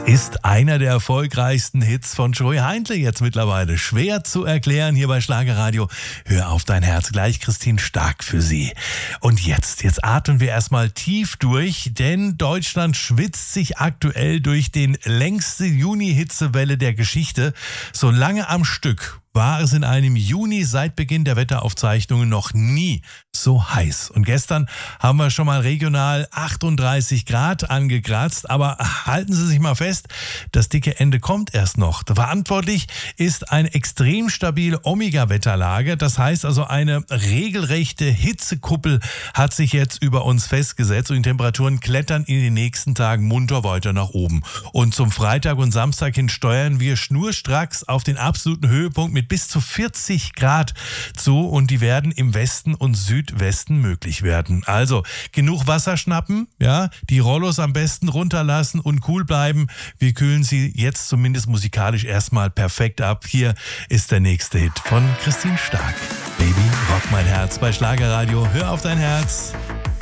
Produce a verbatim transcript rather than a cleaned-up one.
ist einer der erfolgreichsten Hits von Joey Heindle jetzt mittlerweile. Schwer zu erklären hier bei Schlagerradio. Hör auf dein Herz, gleich Christine Stark für Sie. Und jetzt, jetzt atmen wir erstmal tief durch, denn Deutschland schwitzt sich aktuell durch den längste Juni-Hitzewelle der Geschichte. So lange am Stück war es in einem Juni seit Beginn der Wetteraufzeichnungen noch nie so heiß. Und gestern haben wir schon mal regional achtunddreißig Grad angekratzt, aber halten Sie sich mal fest, das dicke Ende kommt erst noch. Verantwortlich ist eine extrem stabile Omega-Wetterlage, das heißt also eine regelrechte Hitzekuppel hat sich jetzt über uns festgesetzt und die Temperaturen klettern in den nächsten Tagen munter weiter nach oben. Und zum Freitag und Samstag hin steuern wir schnurstracks auf den absoluten Höhepunkt mit bis zu vierzig Grad zu und die werden im Westen und Südwesten möglich werden. Also genug Wasser schnappen, ja, die Rollos am besten runterlassen und cool bleiben. Wir kühlen sie jetzt zumindest musikalisch erstmal perfekt ab. Hier ist der nächste Hit von Christine Stark. Baby, rock mein Herz bei Schlagerradio. Hör auf dein Herz.